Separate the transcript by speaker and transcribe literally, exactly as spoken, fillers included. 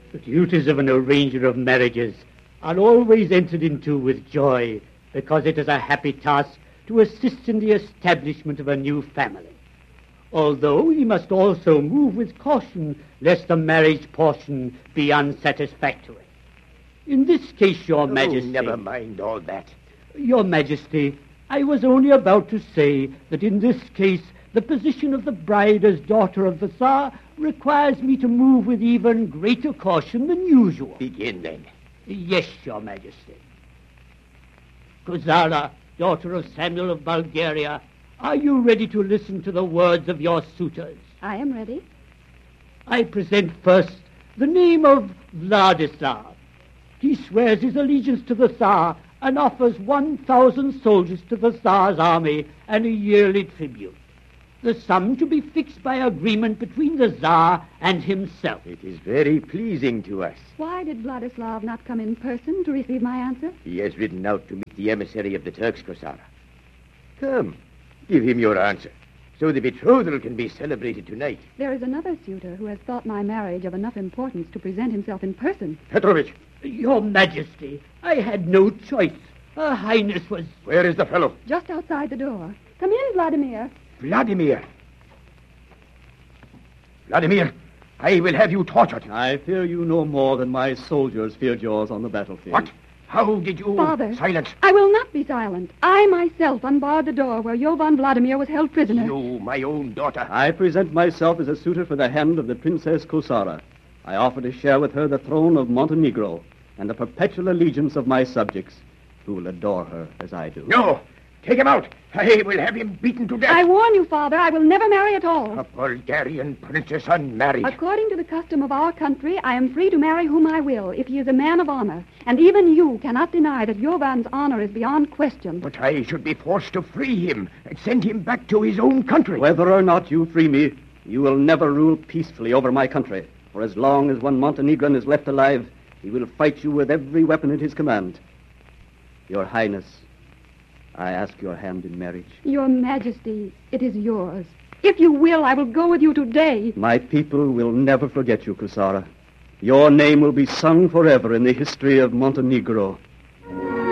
Speaker 1: The duties of an arranger of marriages are always entered into with joy, because it is a happy task to assist in the establishment of a new family. Although he must also move with caution, lest the marriage portion be unsatisfactory. In this case, Your
Speaker 2: Oh,
Speaker 1: Majesty...
Speaker 2: never mind all that.
Speaker 1: Your Majesty, I was only about to say that in this case, the position of the bride as daughter of the Tsar requires me to move with even greater caution than usual.
Speaker 2: Begin, then.
Speaker 1: Yes, Your Majesty. Kozara, daughter of Samuel of Bulgaria, are you ready to listen to the words of your suitors?
Speaker 3: I am ready.
Speaker 1: I present first the name of Vladislav. He swears his allegiance to the Tsar and offers one thousand soldiers to the Tsar's army and a yearly tribute. The sum to be fixed by agreement between the Tsar and himself.
Speaker 2: It is very pleasing to us.
Speaker 3: Why did Vladislav not come in person to receive my answer?
Speaker 2: He has ridden out to meet the emissary of the Turks, Kosara. Come, give him your answer, so the betrothal can be celebrated tonight.
Speaker 3: There is another suitor who has thought my marriage of enough importance to present himself in person.
Speaker 2: Petrovich.
Speaker 1: Your Majesty, I had no choice. Her Highness was...
Speaker 2: Where is the fellow?
Speaker 3: Just outside the door. Come in, Vladimir.
Speaker 2: Vladimir. Vladimir, I will have you tortured.
Speaker 4: I fear you no more than my soldiers feared yours on the battlefield.
Speaker 2: What? How did you...
Speaker 3: Father.
Speaker 2: Silence.
Speaker 3: I will not be silent. I myself unbarred the door where Jovan Vladimir was held prisoner.
Speaker 2: You, my own daughter.
Speaker 4: I present myself as a suitor for the hand of the Princess Kosara. I offer to share with her the throne of Montenegro and the perpetual allegiance of my subjects, who will adore her as I do.
Speaker 2: No! Take him out! I will have him beaten to death.
Speaker 3: I warn you, Father, I will never marry at all.
Speaker 2: A Bulgarian princess unmarried.
Speaker 3: According to the custom of our country, I am free to marry whom I will, if he is a man of honor. And even you cannot deny that Jovan's honor is beyond question.
Speaker 2: But I should be forced to free him and send him back to his own country.
Speaker 4: Whether or not you free me, you will never rule peacefully over my country. For as long as one Montenegrin is left alive, he will fight you with every weapon at his command. Your Highness, I ask your hand in marriage.
Speaker 3: Your Majesty, it is yours. If you will, I will go with you today.
Speaker 4: My people will never forget you, Kosara. Your name will be sung forever in the history of Montenegro.